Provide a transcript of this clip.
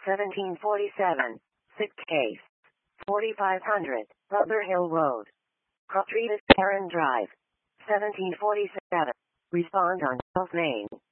1747. Sick case. 4500. Rubber Hill Road. Protritus Heron Drive. 1747. Respond on Health Main.